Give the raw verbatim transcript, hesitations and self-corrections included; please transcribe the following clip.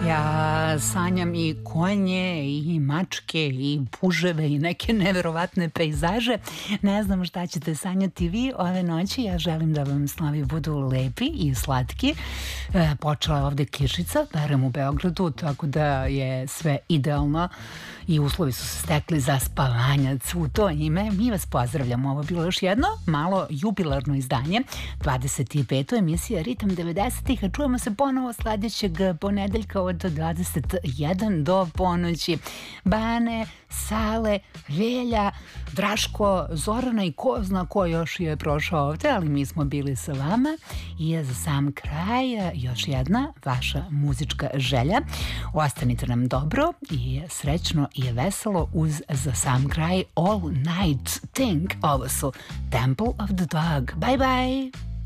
Ja sanjam i konje i mačke i puževe i neke neverovatne pejzaže. Ne znam šta ćete sanjati vi ove noći. Ja želim da vam snovi budu lepi i slatki. E, počela je ovde kišica, barem u Beogradu, tako da je sve idealno i uslovi su se stekli za spavanjac. U to ime mi vas pozdravljamo. Ovo je bilo još jedno malo jubilarno izdanje, dvadeset peto emisija Ritam devedesetih, a čujemo se ponovo sledećeg ponedeljka od dvadeset jedan do ponoći. Bane, Sale, Velja, Draško, Zorana i ko zna ko još je prošao ovde, ali mi smo bili sa vama i za sam kraj još jedna vaša muzička želja. Ostanite nam dobro i srećno i veselo uz za sam kraj All Night Thing. Ovo su Temple of the Dog. Bye bye!